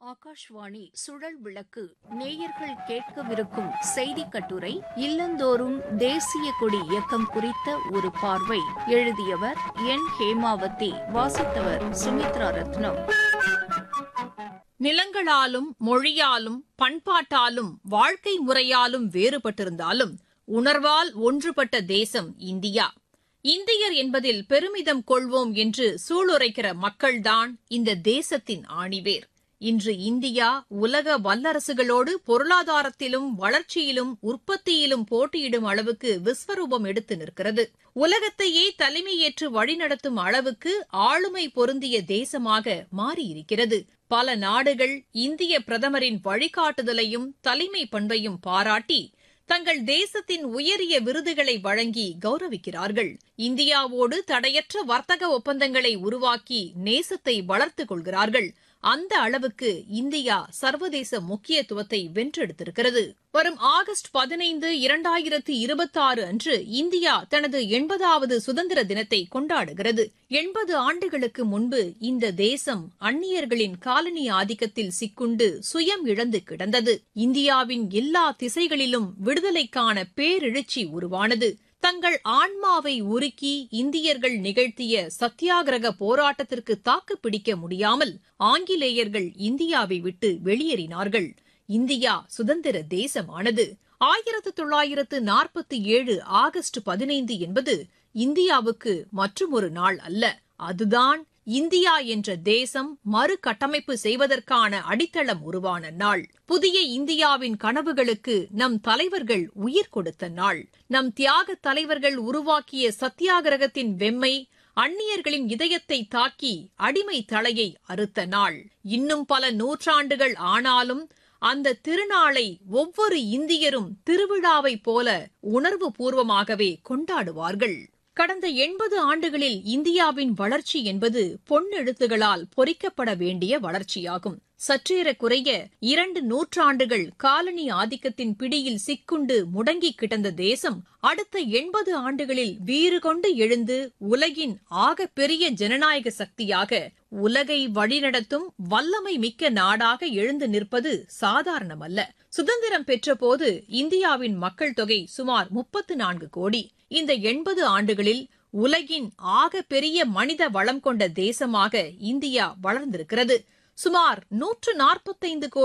ஆகாஷ்வாணி சுழல் விளக்கு நேயர்கள் கேட்கவிருக்கும் செய்திக் கட்டுரை இல்லந்தோறும் தேசிய கொடி இயக்கம் குறித்த ஒரு பார்வை. எழுதியவர் என் ஹேமாவதி. வாசித்தவர் சுமித்ரா ரத்னம். நிலங்களாலும் மொழியாலும் பண்பாட்டாலும் வாழ்க்கை முறையாலும் வேறுபட்டிருந்தாலும் உணர்வால் ஒன்றுபட்ட தேசம் இந்தியா. இந்தியர் என்பதில் பெருமிதம் கொள்வோம் என்று சூளுரைக்கிற மக்கள்தான் இந்த தேசத்தின் ஆணிவேர். இன்று இந்தியா உலக வல்லரசுகளோடு பொருளாதாரத்திலும் வளர்ச்சியிலும் உற்பத்தியிலும் போட்டியிடும் அளவுக்கு விஸ்வரூபம் எடுத்து நிற்கிறது. உலகத்தையே தலைமையேற்று வழிநடத்தும் அளவுக்கு ஆளுமை பொருந்திய தேசமாக மாறியிருக்கிறது. பல நாடுகள் இந்திய பிரதமரின் வழிகாட்டுதலையும் தலைமை பண்பையும் பாராட்டி தங்கள் தேசத்தின் உயரிய விருதுகளை வழங்கி கௌரவிக்கிறார்கள். இந்தியாவோடு தடையற்ற வர்த்தக ஒப்பந்தங்களை உருவாக்கி நேசத்தை வளர்த்துக் கொள்கிறார்கள். அந்த அளவுக்கு இந்தியா சர்வதேச முக்கியத்துவத்தை வென்றெடுத்திருக்கிறது. வரும் ஆகஸ்ட் 15, 2026 அன்று இந்தியா தனது 80வது சுதந்திர தினத்தை கொண்டாடுகிறது. 80 ஆண்டுகளுக்கு முன்பு இந்த தேசம் அந்நியர்களின் காலனி ஆதிக்கத்தில் சிக்குண்டு சுயம் இழந்து கிடந்தது. இந்தியாவின் எல்லா திசைகளிலும் விடுதலைக்கான பேரெழுச்சி உருவானது. தங்கள் ஆன்மாவை உருக்கி இந்தியர்கள் நிகழ்த்திய சத்தியாகிரக போராட்டத்திற்கு தாக்குப்பிடிக்க முடியாமல் ஆங்கிலேயர்கள் இந்தியாவை விட்டு வெளியேறினார்கள். இந்தியா சுதந்திர தேசமானது. 1947 ஆகஸ்ட் 15 என்பது இந்தியாவுக்கு மற்றுமொரு நாள் அல்ல. அதுதான் இந்தியா என்ற தேசம் மறுகட்டமைப்பு செய்வதற்கான அடித்தளம் உருவான நாள். புதிய இந்தியாவின் கனவுகளுக்கு நம் தலைவர்கள் உயிர் கொடுத்த நாள். நம் தியாக தலைவர்கள் உருவாக்கிய சத்தியாகிரகத்தின் வெம்மை அந்நியர்களின் இதயத்தை தாக்கி அடிமை தலையை அறுத்த நாள். இன்னும் பல நூற்றாண்டுகள் ஆனாலும் அந்த திருநாளை ஒவ்வொரு இந்தியரும் திருவிழாவைப் போல உணர்வு பூர்வமாகவே கொண்டாடுவார்கள். கடந்த 80 ஆண்டுகளில் இந்தியாவின் வளர்ச்சி என்பது பொன்னெழுத்துகளால் பொறிக்கப்பட வேண்டிய வளர்ச்சியாகும். சற்றேறக்குறைய 2 நூற்றாண்டுகள் காலனி ஆதிக்கத்தின் பிடியில் சிக்குண்டு முடங்கி கிடந்த தேசம் அடுத்த 80 ஆண்டுகளில் வீறு கொண்டு எழுந்து உலகின் ஆகப்பெரிய ஜனநாயக சக்தியாக உலகை வழிநடத்தும் வல்லமை மிக்க நாடாக எழுந்து நிற்பது சாதாரணமல்ல. சுதந்திரம் பெற்றபோது இந்தியாவின் மக்கள் தொகை சுமார் 34 கோடி. இந்த 80 ஆண்டுகளில் உலகின் ஆகப்பெரிய மனித வளம் கொண்ட தேசமாக இந்தியா வளர்ந்திருக்கிறது. சுமார் 145 கோடி